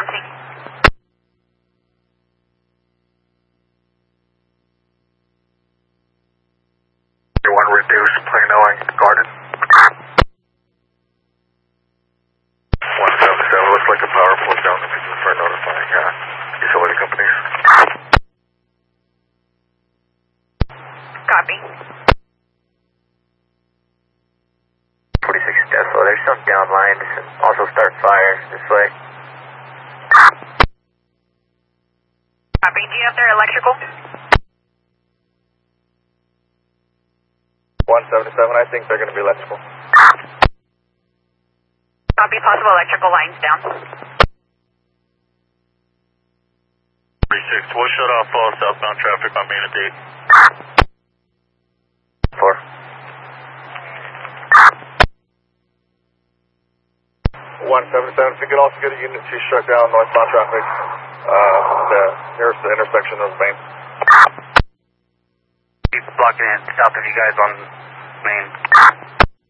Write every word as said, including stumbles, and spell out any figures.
on scene. One reduce, Plano and Garden. one seventy-seven, looks like a power pull down the reason for notifying uh, utility companies. Copy. forty-six Tesla, there's some downlines. Also start fire this way. Copy. Do you have their electrical? one seventy-seven, I think they're going to be electrical. Copy. Possible electrical lines down. three six, we'll shut off all southbound traffic on Main and Date. Four. one seventy-seven, if you could also get a unit to shut down northbound traffic uh, the nearest the intersection of Main. Keep blocking it south of you guys on Main.